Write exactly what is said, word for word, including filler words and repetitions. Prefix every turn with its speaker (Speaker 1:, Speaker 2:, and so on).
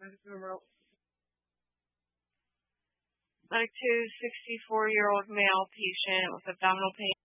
Speaker 1: Medic two, sixty-four-year-old male patient with abdominal pain